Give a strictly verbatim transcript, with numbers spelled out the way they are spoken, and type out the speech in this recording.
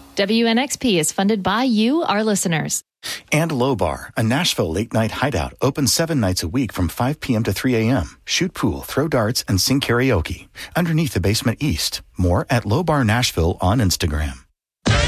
W N X P is funded by you, our listeners. And Low Bar, a Nashville late-night hideout, open seven nights a week from five p.m. to three a.m. Shoot pool, throw darts, and sing karaoke. Underneath the basement east. More at Low Bar Nashville on Instagram.